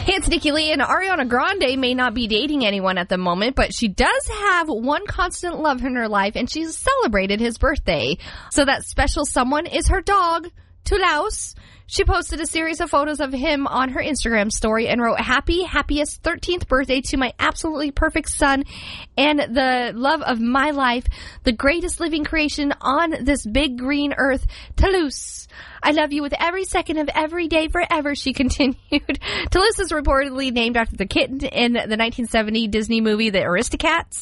Hey, it's Nikki Lee, and Ariana Grande may not be dating anyone at the moment, but she does have one constant love in her life, and she's celebrated his birthday. So that special someone is her dog, Toulouse. She posted a series of photos of him on her Instagram story and wrote, happiest 13th birthday to my absolutely perfect son and the love of my life, the greatest living creation on this big green earth, Toulouse. I love you with every second of every day forever, she continued. Toulouse is reportedly named after the kitten in the 1970 Disney movie, The Aristocats,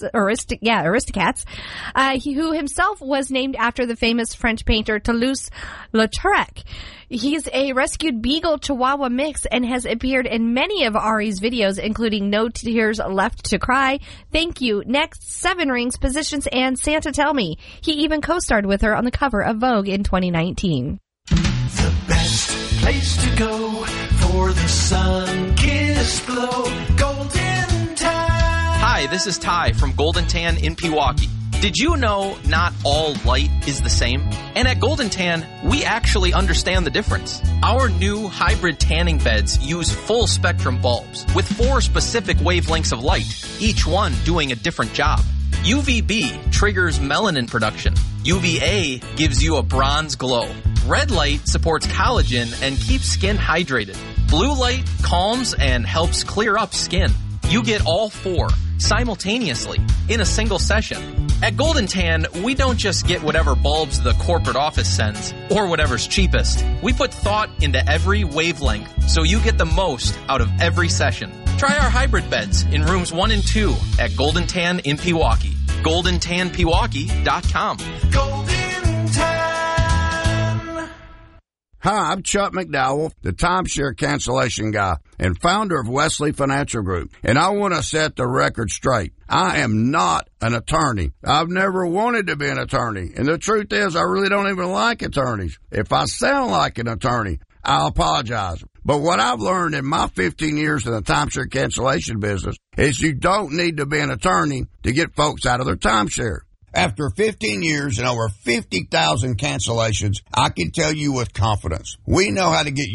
who himself was named after the famous French painter Toulouse-Lautrec. He's a rescued Beagle Chihuahua mix and has appeared in many of Ari's videos, including No Tears Left to Cry, Thank You, Next, Seven Rings, Positions, and Santa Tell Me. He even co-starred with her on the cover of Vogue in 2019. The best place to go for the sun-kissed glow, Golden Tan. Hi, this is Ty from Golden Tan in Pewaukee. Did you know not all light is the same? And at Golden Tan, we actually understand the difference. Our new hybrid tanning beds use full spectrum bulbs with 4 specific wavelengths of light, each one doing a different job. UVB triggers melanin production. UVA gives you a bronze glow. Red light supports collagen and keeps skin hydrated. Blue light calms and helps clear up skin. You get all 4 simultaneously in a single session. At Golden Tan, we don't just get whatever bulbs the corporate office sends or whatever's cheapest. We put thought into every wavelength so you get the most out of every session. Try our hybrid beds in rooms 1 and 2 at Golden Tan in Pewaukee. GoldenTanPewaukee.com. Golden Tan. Hi, I'm Chuck McDowell, the timeshare cancellation guy and founder of Wesley Financial Group, and I want to set the record straight. I am not an attorney. I've never wanted to be an attorney, and the truth is I really don't even like attorneys. If I sound like an attorney, I'll apologize. But what I've learned in my 15 years in the timeshare cancellation business is you don't need to be an attorney to get folks out of their timeshare. After 15 years and over 50,000 cancellations, I can tell you with confidence, we know how to get